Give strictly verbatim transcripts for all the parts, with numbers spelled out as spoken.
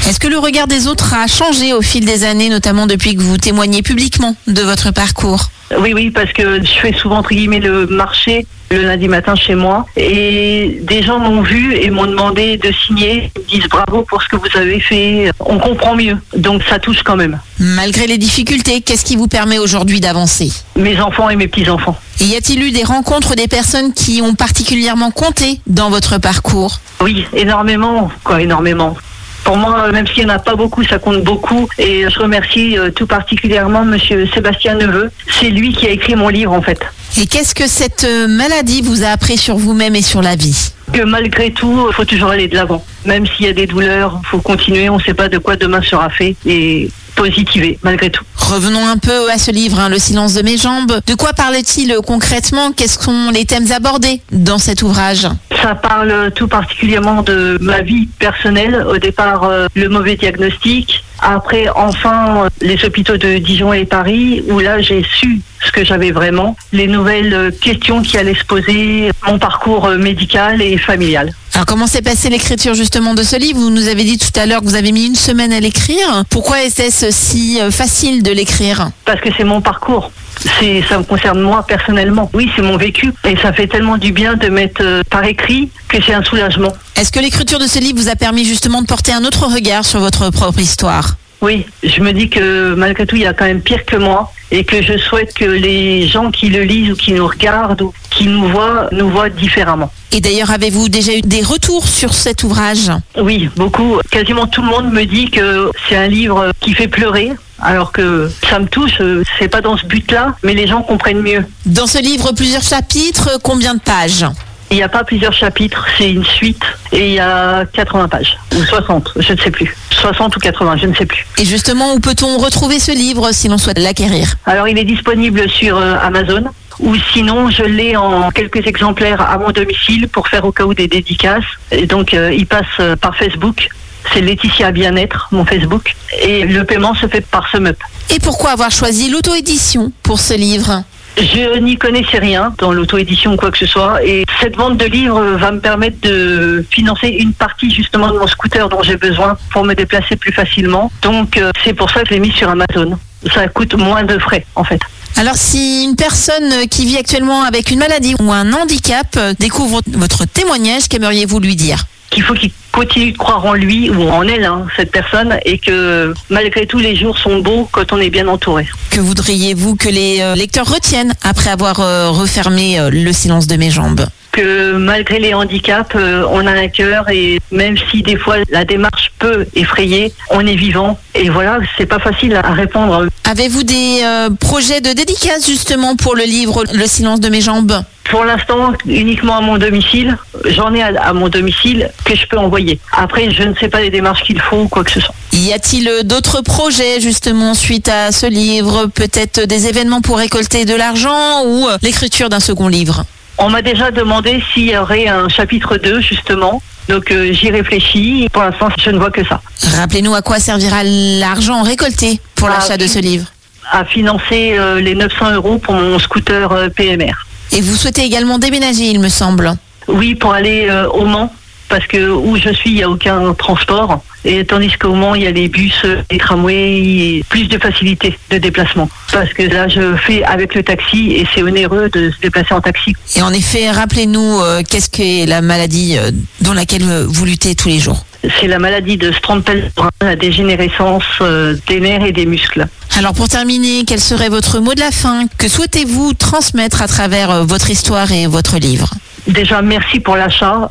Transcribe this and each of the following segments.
Est-ce que le regard des autres a changé au fil des années, notamment depuis que vous témoignez publiquement de votre parcours ? Oui, oui, parce que je fais souvent, entre guillemets, le marché le lundi matin chez moi. Et des gens m'ont vu et m'ont demandé de signer. Ils disent bravo pour ce que vous avez fait. On comprend mieux. Donc ça touche quand même. Malgré les difficultés, qu'est-ce qui vous permet aujourd'hui d'avancer ? Mes enfants et mes petits-enfants. Et y a-t-il eu des rencontres, des personnes qui ont particulièrement compté dans votre parcours ? Oui, énormément, quoi, énormément. Pour moi, même s'il n'y en a pas beaucoup, ça compte beaucoup. Et je remercie euh, tout particulièrement monsieur Sébastien Neveu. C'est lui qui a écrit mon livre, en fait. Et qu'est-ce que cette maladie vous a appris sur vous-même et sur la vie ? Que malgré tout, il faut toujours aller de l'avant. Même s'il y a des douleurs, il faut continuer. On ne sait pas de quoi demain sera fait. Et positiver, malgré tout. Revenons un peu à ce livre, hein, Le silence de mes jambes. De quoi parle-t-il concrètement ? Quels sont les thèmes abordés dans cet ouvrage ? Ça parle tout particulièrement de ma vie personnelle. Au départ, euh, le mauvais diagnostic. Après, enfin, euh, les hôpitaux de Dijon et Paris, où là, j'ai su ce que j'avais vraiment. Les nouvelles euh, questions qui allaient se poser, mon parcours euh, médical et familial. Alors, comment s'est passée l'écriture justement de ce livre ? Vous nous avez dit tout à l'heure que vous avez mis une semaine à l'écrire. Pourquoi était-ce si facile de l'écrire ? Parce que c'est mon parcours. C'est, ça me concerne moi personnellement. Oui, c'est mon vécu. Et ça fait tellement du bien de mettre euh, par écrit que c'est un soulagement. Est-ce que l'écriture de ce livre vous a permis justement de porter un autre regard sur votre propre histoire ? Oui, je me dis que malgré tout, il y a quand même pire que moi. Et que je souhaite que les gens qui le lisent ou qui nous regardent ou qui nous voient, nous voient différemment. Et d'ailleurs, avez-vous déjà eu des retours sur cet ouvrage ? Oui, beaucoup. Quasiment tout le monde me dit que c'est un livre qui fait pleurer. Alors que ça me touche, c'est pas dans ce but-là, mais les gens comprennent mieux. Dans ce livre, plusieurs chapitres, combien de pages ? Il n'y a pas plusieurs chapitres, c'est une suite et il y a quatre-vingts pages, ou soixante, je ne sais plus. soixante ou quatre-vingts, je ne sais plus. Et justement, où peut-on retrouver ce livre si l'on souhaite l'acquérir ? Alors il est disponible sur euh, Amazon, ou sinon je l'ai en quelques exemplaires à mon domicile pour faire au cas où des dédicaces. Et donc euh, il passe euh, par Facebook. C'est Laetitia Bien-être, mon Facebook. Et le paiement se fait par SumUp. Et pourquoi avoir choisi l'auto-édition pour ce livre ? Je n'y connaissais rien dans l'auto-édition ou quoi que ce soit. Et cette vente de livres va me permettre de financer une partie justement de mon scooter dont j'ai besoin pour me déplacer plus facilement. Donc euh, c'est pour ça que je l'ai mis sur Amazon. Ça coûte moins de frais en fait. Alors si une personne qui vit actuellement avec une maladie ou un handicap découvre votre témoignage, qu'aimeriez-vous lui dire ? Qu'il faut qu'il continue de croire en lui ou en elle, hein, cette personne, et que malgré tout les jours sont beaux quand on est bien entouré. Que voudriez-vous que les euh, lecteurs retiennent après avoir euh, refermé euh, Le silence de mes jambes ? Que malgré les handicaps, euh, on a un cœur et même si des fois la démarche peut effrayer, on est vivant. Et voilà, c'est pas facile à répondre. Avez-vous des euh, projets de dédicace justement pour le livre Le silence de mes jambes ? Pour l'instant, uniquement à mon domicile. J'en ai à, à mon domicile que je peux envoyer. Après, je ne sais pas les démarches qu'il faut ou quoi que ce soit. Y a-t-il d'autres projets justement suite à ce livre ? Peut-être des événements pour récolter de l'argent ou euh, l'écriture d'un second livre ? On m'a déjà demandé s'il y aurait un chapitre deux justement. Donc euh, j'y réfléchis. Pour l'instant, je ne vois que ça. Rappelez-nous à quoi servira l'argent récolté pour à l'achat de ce livre ? À financer euh, les neuf cents euros pour mon scooter euh, P M R. Et vous souhaitez également déménager, il me semble. Oui, pour aller euh, au Mans, parce que où je suis, il n'y a aucun transport. Et tandis qu'au Mans, il y a les bus, les tramways, plus de facilité de déplacement. Parce que là, je fais avec le taxi et c'est onéreux de se déplacer en taxi. Et en effet, rappelez-nous, euh, qu'est-ce qu'est la maladie euh, dans laquelle vous luttez tous les jours ? C'est la maladie de Strand-Pellerin, la dégénérescence euh, des nerfs et des muscles. Alors pour terminer, quel serait votre mot de la fin ? Que souhaitez-vous transmettre à travers euh, votre histoire et votre livre ? Déjà, merci pour l'achat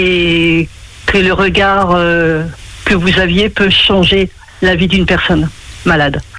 et que le regard euh, que vous aviez peut changer la vie d'une personne malade.